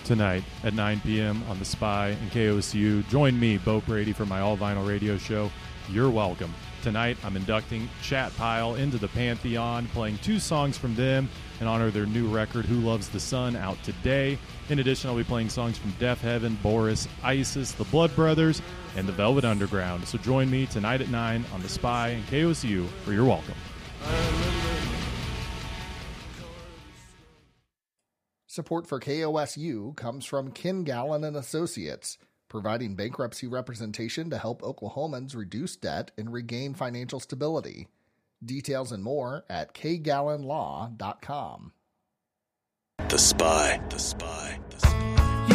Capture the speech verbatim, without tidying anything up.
tonight at nine p.m. on The Spy and K O S U. Join me, Bo Brady, for my all-vinyl radio show. You're welcome. Tonight, I'm inducting Chat Pile into the Pantheon, playing two songs from them in honor of their new record, Who Loves the Sun, out today. In addition, I'll be playing songs from Deaf Heaven, Boris, Isis, the Blood Brothers, and the Velvet Underground. So join me tonight at nine on The Spy and K O S U for You're Welcome. Support for K O S U comes from Ken Gallen and Associates, providing bankruptcy representation to help Oklahomans reduce debt and regain financial stability. Details and more at k gallen law dot com. The Spy. The Spy. The Spy.